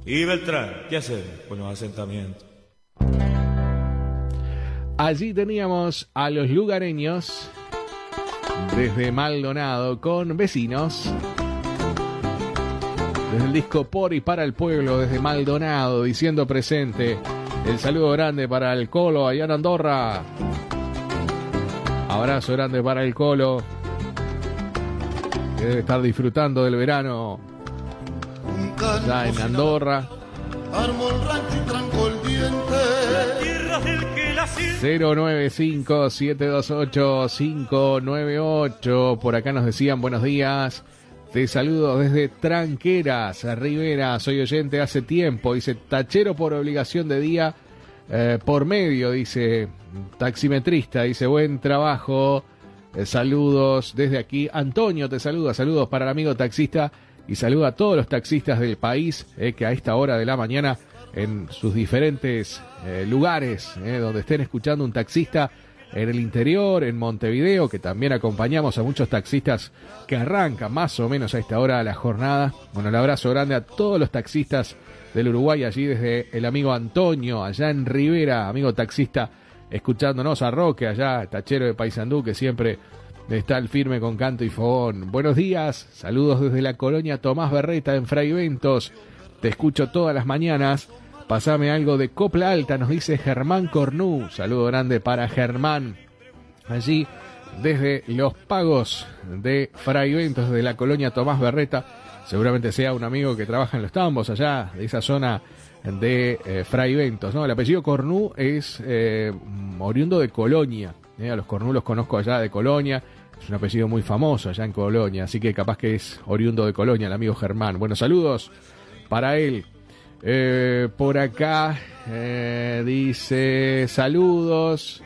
Y Beltrán, ¿qué hace con los asentamientos? Allí teníamos a los lugareños desde Maldonado con Vecinos. Desde el disco Por y para el Pueblo, desde Maldonado, diciendo presente. El saludo grande para el Colo allá en Andorra. Abrazo grande para el Colo, que debe estar disfrutando del verano allá en Andorra. 095-728-598. Por acá nos decían buenos días. Te saludo desde Tranqueras, Rivera. Soy oyente hace tiempo. Dice tachero por obligación de día, por medio, dice taximetrista. Dice buen trabajo. Saludos desde aquí. Antonio te saluda. Saludos para el amigo taxista. Y saluda a todos los taxistas del país que a esta hora de la mañana en sus diferentes lugares donde estén escuchando un taxista en el interior, en Montevideo, que también acompañamos a muchos taxistas que arrancan más o menos a esta hora de la jornada. Bueno, el abrazo grande a todos los taxistas del Uruguay, allí desde el amigo Antonio, allá en Rivera, amigo taxista, escuchándonos, a Roque, allá, tachero de Paysandú, que siempre está al firme con canto y fogón. Buenos días, saludos desde la colonia Tomás Berreta en Fray Ventos. Te escucho todas las mañanas. Pasame algo de Copla Alta, nos dice Germán Cornú. Saludo grande para Germán. Allí desde Los Pagos de Fray Ventos, de la colonia Tomás Berreta. Seguramente sea un amigo que trabaja en Los Tambos, allá de esa zona de Fray Ventos, ¿no? El apellido Cornú es oriundo de Colonia. A los Cornú los conozco allá de Colonia. Es un apellido muy famoso allá en Colonia, así que capaz que es oriundo de Colonia, el amigo Germán. Bueno, saludos para él. Por acá dice saludos.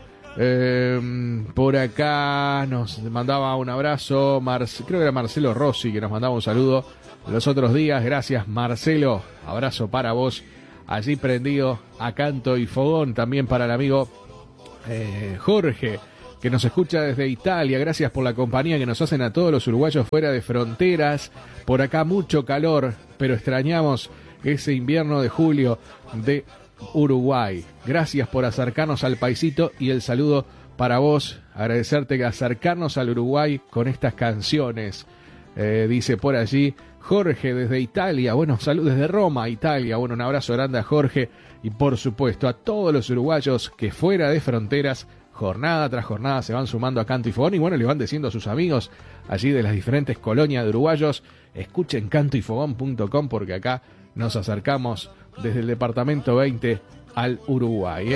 Por acá nos mandaba un abrazo creo que era Marcelo Rossi que nos mandaba un saludo los otros días. Gracias, Marcelo, abrazo para vos allí prendido a canto y fogón. También para el amigo Jorge, que nos escucha desde Italia. Gracias por la compañía que nos hacen a todos los uruguayos fuera de fronteras. Por acá mucho calor, pero extrañamos ese invierno de julio de Uruguay. Gracias por acercarnos al paisito y el saludo para vos. Agradecerte que acercarnos al Uruguay con estas canciones. Dice por allí Jorge desde Italia. Bueno, saludos desde Roma, Italia. Bueno, un abrazo grande a Jorge y por supuesto a todos los uruguayos que fuera de fronteras, jornada tras jornada, se van sumando a Canto y Fogón. Y bueno, le van diciendo a sus amigos allí de las diferentes colonias de uruguayos, escuchen cantoyfogón.com, porque acá nos acercamos desde el departamento 20 al Uruguay.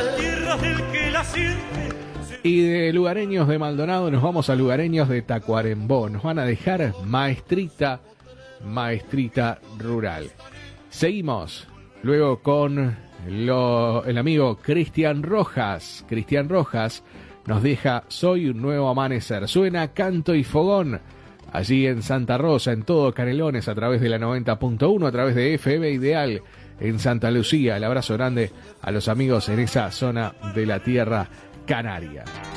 Y de lugareños de Maldonado nos vamos a lugareños de Tacuarembó. Nos van a dejar maestrita rural. Seguimos luego con el amigo Cristian Rojas. Cristian Rojas nos deja Soy un nuevo amanecer. Suena Canto y Fogón allí en Santa Rosa, en todo Canelones, a través de la 90.1, a través de FM Ideal en Santa Lucía. El abrazo grande a los amigos en esa zona de la tierra canaria.